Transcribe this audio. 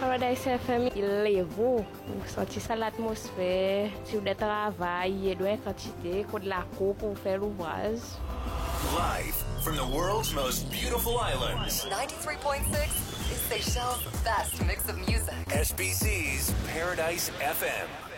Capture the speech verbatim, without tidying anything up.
Paradise F M, il levou, sorti ça l'atmosphère, sur des travail, et doit quantité, de la cour pour faire l'ouvrage. Live from the world's most beautiful islands. ninety-three point six is Seychelles' best mix of music. S B C's Paradise F M.